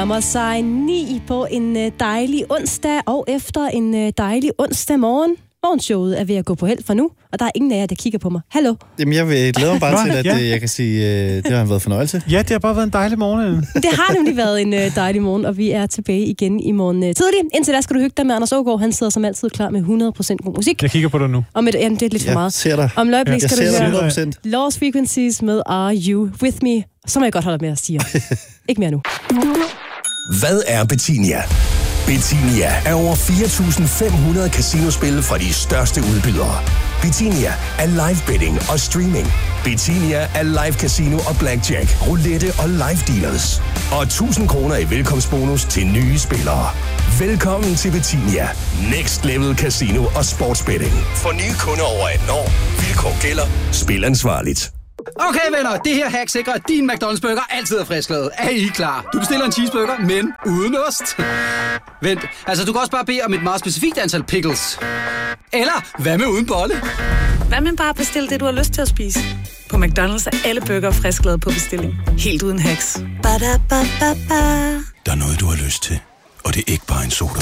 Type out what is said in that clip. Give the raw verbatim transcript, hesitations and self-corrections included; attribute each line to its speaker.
Speaker 1: nærmer sig ni på en dejlig onsdag, og efter en dejlig onsdag morgen. Morgenshowet er ved at gå på held for nu, og der er ingen af jer, der kigger på mig. Hallo?
Speaker 2: Jamen, jeg vil glæde mig bare til, at ja. jeg kan sige, at det har været fornøjelse.
Speaker 3: Ja, det har bare været en dejlig morgen.
Speaker 1: Det har nemlig været en dejlig morgen, og vi er tilbage igen i morgen tidlig. Indtil da skal du hygge dig med Anders Aagaard. Han sidder som altid klar med hundrede procent god musik.
Speaker 3: Jeg kigger på dig nu.
Speaker 1: Og med, jamen, det er lidt for
Speaker 2: jeg
Speaker 1: meget.
Speaker 2: Ser dig.
Speaker 1: Om løblik
Speaker 2: ja.
Speaker 1: skal
Speaker 2: jeg
Speaker 1: du høre
Speaker 2: hundrede procent.
Speaker 1: Lost Frequencies med Are You With Me. Så må jeg godt holde med at sige. Ikke mere nu.
Speaker 4: Hvad er Betinia? Betinia er over fire tusind fem hundrede casinospil fra de største udbydere. Betinia er live betting og streaming. Betinia er live casino og blackjack, roulette og live dealers. Og tusind kroner i velkomstbonus til nye spillere. Velkommen til Betinia. Next Level Casino og Sportsbetting. For nye kunder over atten år. Vilkår gælder. Spil ansvarligt.
Speaker 5: Okay venner, det her hack sikrer, at din McDonald's burger altid er frisklavet. Er I klar? Du bestiller en cheeseburger, men uden ost. Vent, altså du kan også bare bede om et meget specifikt antal pickles. Eller, hvad med uden bolle?
Speaker 6: Hvad med bare bestille det, du har lyst til at spise? På McDonald's er alle burger frisklavet på bestilling. Helt uden hacks.
Speaker 4: Der er noget, du har lyst til. Og det er ikke bare en sodavand.